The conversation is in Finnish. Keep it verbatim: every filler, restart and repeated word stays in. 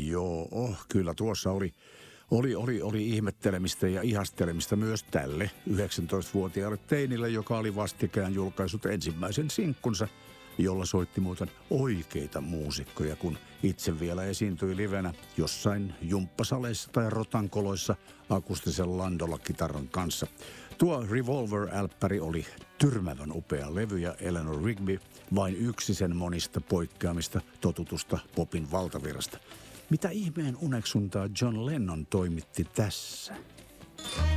Joo, oh, kyllä tuossa oli, oli, oli, oli ihmettelemistä ja ihastelemista myös tälle yhdeksäntoistavuotiaalle teinille, joka oli vastikään julkaissut ensimmäisen sinkkunsa, jolla soitti muuten oikeita muusikkoja, kun itse vielä esiintyi livenä jossain jumppasaleissa tai rotankoloissa akustisen landolla kitaran kanssa. Tuo Revolver-älppäri oli tyrmävän upea levy ja Eleanor Rigby vain yksi sen monista poikkeamista totutusta popin valtavirrasta. Mitä ihmeen uneksuntaa John Lennon toimitti tässä?